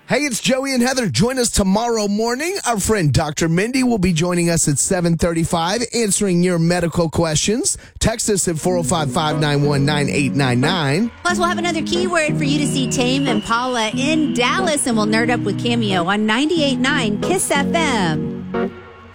Hey, it's Joey and Heather. Join us tomorrow morning. Our friend Dr. Mindy will be joining us at 7:35, answering your medical questions. Text us at 405-591-9899. Plus, we'll have another keyword for you to see Tame and Paula in Dallas, and we'll nerd up with Cameo on 98.9 KISS FM.